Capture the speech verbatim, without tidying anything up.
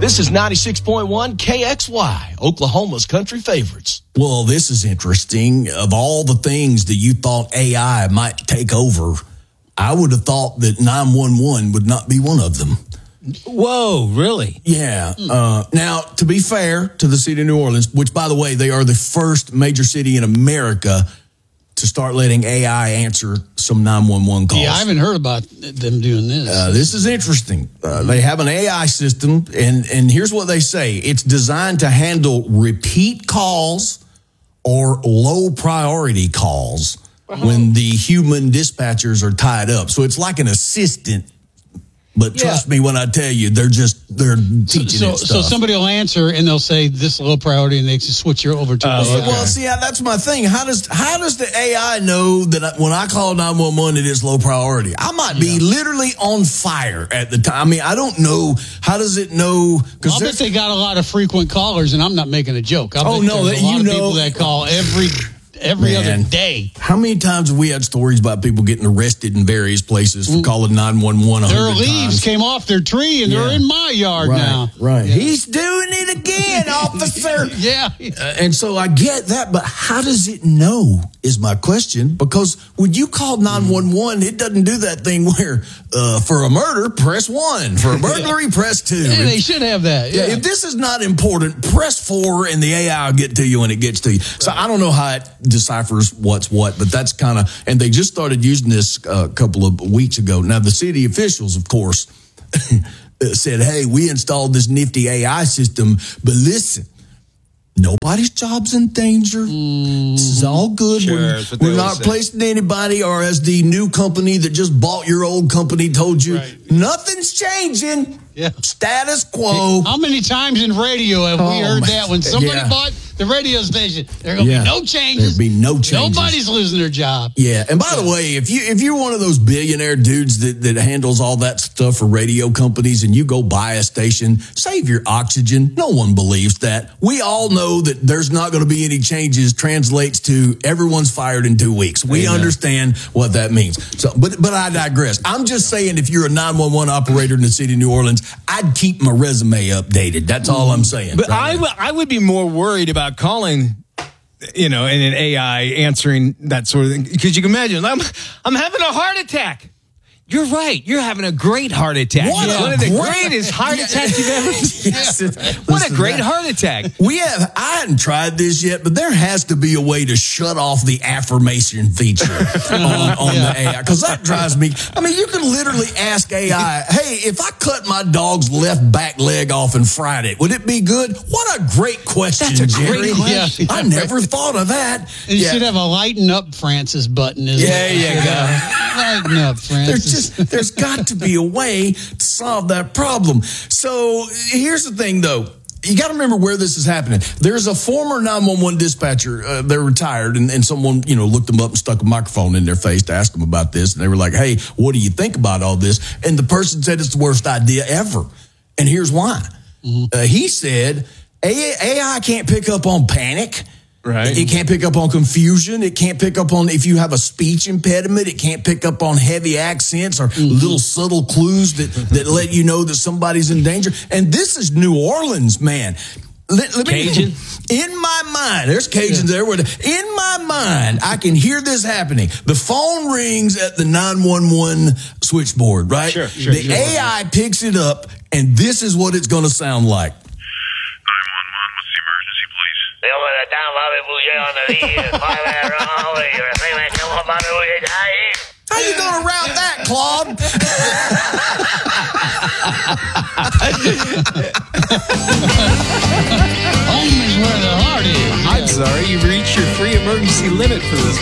This is ninety-six point one K X Y, Oklahoma's country favorites. Well, this is interesting. Of all the things that you thought A I might take over, I would have thought that nine one one would not be one of them. Whoa, really? Yeah. Uh, now, to be fair to the city of New Orleans, which, by the way, they are the first major city in America to start letting A I answer some nine one one calls. Yeah, I haven't heard about them doing this. Uh, this is interesting. Uh, they have an A I system, and, and here's what they say. It's designed to handle repeat calls or low priority calls uh-huh. when the human dispatchers are tied up. So it's like an assistant. But trust yeah. me when I tell you, they're just, they're teaching so, it stuff. So somebody will answer and they'll say this is low priority and they just switch you over to uh, the okay. Well, see, that's my thing. How does how does the A I know that I, when I call nine one one it is low priority? I might be yeah. literally on fire at the time. I mean, I don't know. How does it know? Well, I bet they got a lot of frequent callers, and I'm not making a joke. I oh, bet no, there's that, a lot you of know. people that call every Every Man, other day. How many times have we had stories about people getting arrested in various places for calling nine one one a hundred times? Their leaves came off their tree and yeah. they're in my yard right, now. Right. Yeah. He's doing it again, officer. yeah. Uh, and so I get that, but how does it know is my question? Because when you call nine one one, it doesn't do that thing where uh, for a murder, press one. For a burglary, press two. Yeah, they should have that. Yeah. yeah. If this is not important, press four and the A I will get to you when it gets to you. So I don't know how it deciphers what's what, but that's kind of, and they just started using this a couple of weeks ago. Now, the city officials, of course, said, hey, we installed this nifty A I system, but listen, nobody's job's in danger. Mm, this is all good. Sure, we're we're not say. placing anybody, or as the new company that just bought your old company told you, right. nothing's changing. Yeah. Status quo. How many times in radio have oh, we heard man. that when somebody yeah. bought the radio station? There are going to yeah. be no changes. There'll be no changes. Nobody's losing their job. Yeah. And by the way, if you if you're one of those billionaire dudes that, that handles all that stuff for radio companies and you go buy a station, save your oxygen. No one believes that. We all know that there's not going to be any changes translates to everyone's fired in two weeks. We Amen. Understand what that means. So, but but I digress. I'm just saying if you're a nine one one operator in the city of New Orleans, I'd keep my resume updated. That's all I'm saying. But right I, w- I would be more worried about calling, you know, and an A I answering that sort of thing. Because you can imagine, I'm, I'm having a heart attack. You're right. You're having a great heart attack. What One a of the great, greatest heart yeah. attacks you've ever yes, yeah. What a great heart attack. We have, I hadn't tried this yet, but there has to be a way to shut off the affirmation feature on, on yeah. the A I. Because that drives me. I mean, you can literally ask A I, hey, if I cut my dog's left back leg off and fried it, would it be good? What a great question, That's a Jerry. great question. I never thought of that. You yeah. should have a lighten up Francis button. Isn't yeah, it? you go. Lighten up, Francis. There's just, there's got to be a way to solve that problem. So here's the thing, though. You got to remember where this is happening. There's a former nine one one dispatcher. Uh, they're retired, and, and someone, you know, looked them up and stuck a microphone in their face to ask them about this. And they were like, hey, what do you think about all this? And the person said it's the worst idea ever. And here's why. Mm-hmm. Uh, he said, A I can't pick up on panic. Right. It can't pick up on confusion. It can't pick up on if you have a speech impediment. It can't pick up on heavy accents or mm-hmm. little subtle clues that, that let you know that somebody's in danger. And this is New Orleans, man. Let, let me, Cajun? In my mind, there's Cajuns yeah. everywhere. In my mind, I can hear this happening. The phone rings at the nine one one switchboard, right? Sure, sure. The sure. A I picks it up, and this is what it's going to sound like. How you going to route that, Claude? Home is where the heart is. I'm sorry, you've reached your free emergency limit for this